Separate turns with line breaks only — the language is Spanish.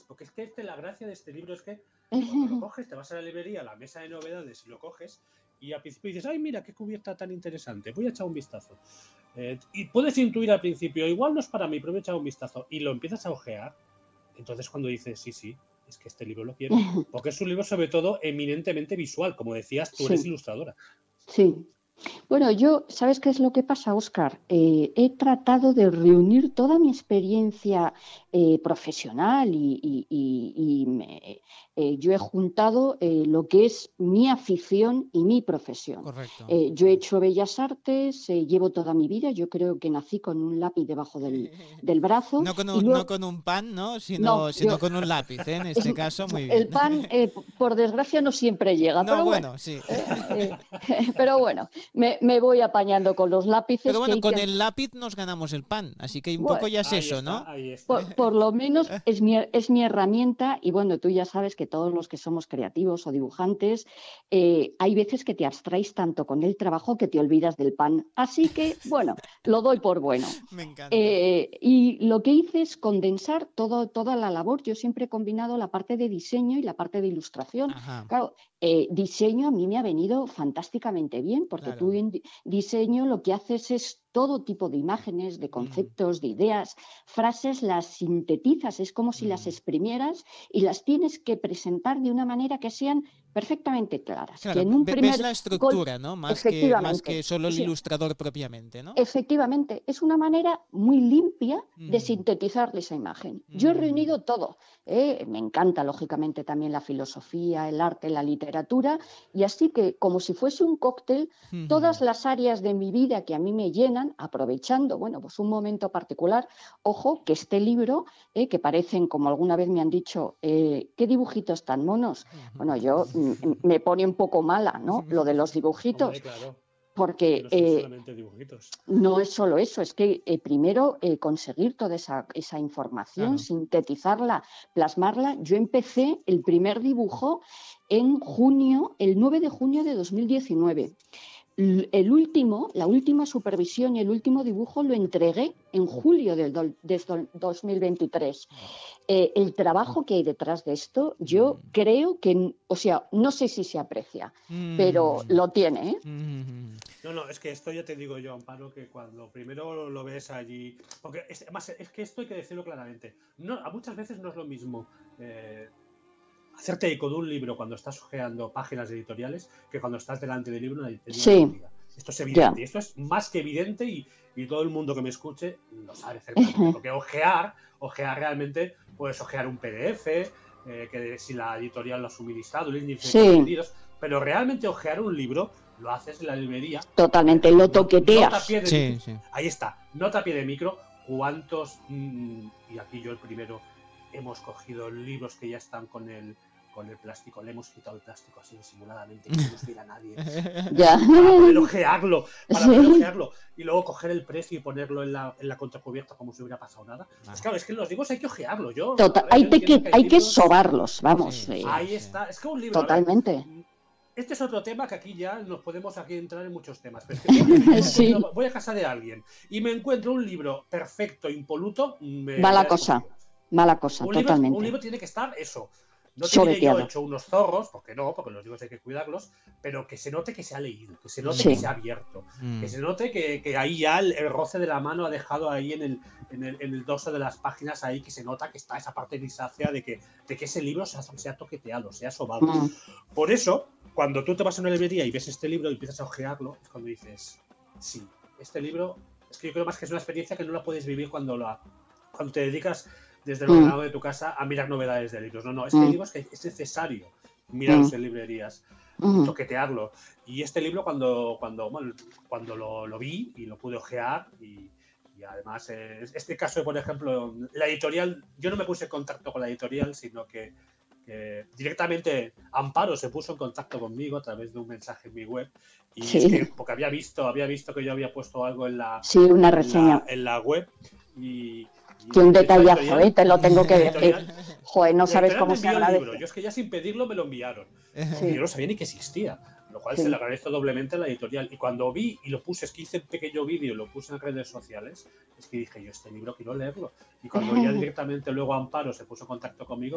porque es que la gracia de este libro es que cuando lo coges, te vas a la librería, a la mesa de novedades y lo coges y al principio dices, ay, mira, qué cubierta tan interesante, voy a echar un vistazo. Y puedes intuir al principio, igual no es para mí, pero voy a echar un vistazo y lo empiezas a ojear. Entonces cuando dices, sí, es que este libro lo quiero, porque es un libro sobre todo eminentemente visual, como decías, tú eres ilustradora.
Sí. Bueno, ¿sabes qué es lo que pasa, Óscar? He tratado de reunir toda mi experiencia profesional yo he juntado lo que es mi afición y mi profesión.
Correcto.
Yo he hecho bellas artes, llevo toda mi vida, yo creo que nací con un lápiz debajo del brazo.
No con un pan, ¿no? Sino con un lápiz, ¿eh? En este caso, muy bien.
El pan, por desgracia, no siempre llega,
no,
pero
bueno, sí.
Pero bueno, me voy apañando con los lápices.
Pero bueno, con el lápiz nos ganamos el pan, así que un poco ya es eso, ¿no?
Ahí está.
Por lo menos es mi herramienta y bueno, tú ya sabes que todos los que somos creativos o dibujantes, hay veces que te abstraes tanto con el trabajo que te olvidas del pan. Así que, bueno, lo doy por bueno.
Me encanta.
Y lo que hice es condensar toda la labor. Yo siempre he combinado la parte de diseño y la parte de ilustración.
Ajá.
Claro, diseño a mí me ha venido fantásticamente bien, porque tú en diseño lo que haces es todo tipo de imágenes, de conceptos, de ideas, frases, las sintetizas, es como si las exprimieras y las tienes que presentar de una manera que sean perfectamente claras.
Claro,
que en un
ves la estructura, ¿no? Más que solo el ilustrador propiamente, ¿no?
Efectivamente, es una manera muy limpia de sintetizar esa imagen. Yo he reunido todo. Me encanta, lógicamente, también la filosofía, el arte, la literatura, y así que, como si fuese un cóctel, todas las áreas de mi vida que a mí me llenan, aprovechando, bueno, pues un momento particular. Ojo, que este libro, que parecen, como alguna vez me han dicho, qué dibujitos tan monos. Bueno, yo me pone un poco mala, ¿no? Lo de los dibujitos.
Hombre, claro.
Porque
no son solamente dibujitos.
No es solo eso, es que primero conseguir toda esa información, sintetizarla, plasmarla. Yo empecé el primer dibujo el 9 de junio de 2019. La última supervisión y el último dibujo lo entregué en julio de 2023. El trabajo que hay detrás de esto, yo creo que, o sea, no sé si se aprecia, pero lo tiene, ¿eh?
No, es que esto ya te digo yo, Amparo, que cuando primero lo ves allí, porque además es que esto hay que decirlo claramente, muchas veces no es lo mismo hacerte eco de un libro cuando estás hojeando páginas editoriales que cuando estás delante del libro en una librería. Esto es evidente, y esto es más que evidente y todo el mundo que me escuche lo sabe perfectamente, porque ojear realmente puedes ojear un PDF, que si la editorial lo ha suministrado, el índice de contenidos, pero realmente ojear un libro lo haces en la librería.
Totalmente, lo toqueteas.
Ahí está, nota a pie de micro. ¿Cuántos, y aquí yo el primero, hemos cogido libros que ya están con el plástico, le hemos quitado el plástico así disimuladamente, que no nos mira a nadie, para poder ojearlo, y luego coger el precio y ponerlo en la contracubierta como si hubiera pasado nada? Pues claro, es que los libros hay que ojearlo.
Hay que sobarlos, vamos.
Ahí está, es que un libro...
Totalmente.
Este es otro tema que aquí ya nos podemos entrar en muchos temas. Pero es que voy a casa de alguien y me encuentro un libro perfecto, impoluto.
Mala cosa, totalmente.
Un libro tiene que estar eso. No te diré yo hecho unos zorros, porque los libros hay que cuidarlos, pero que se note que se ha leído, que se note que se ha abierto, que se note que ahí ya el roce de la mano ha dejado ahí en el dorso de las páginas, ahí que se nota que está esa parte grisácea de que ese libro se ha toqueteado, se ha sobado. Por eso, cuando tú te vas a una librería y ves este libro y empiezas a ojearlo, es cuando dices, sí, este libro, es que yo creo más que es una experiencia que no la puedes vivir cuando te dedicas desde el ordenador de tu casa a mirar novedades de libros. No, este libro es necesario mirarlos en librerías y toquetearlo. Y este libro cuando lo vi y lo pude ojear y además, este caso, por ejemplo, la editorial, yo no me puse en contacto con la editorial, sino que directamente Amparo se puso en contacto conmigo a través de un mensaje en mi web y es que porque había visto que yo había puesto algo en la
una reseña
en la web y
que un detallazo, te lo tengo que decir. Joder, no sabes cómo se agradece.
Yo es que ya sin pedirlo me lo enviaron. Yo no sabía ni que existía, lo cual se lo agradezco doblemente a la editorial. Y cuando vi y lo puse, es que hice un pequeño vídeo, lo puse en redes sociales, es que dije yo, este libro quiero leerlo. Y cuando ya directamente luego Amparo se puso en contacto conmigo,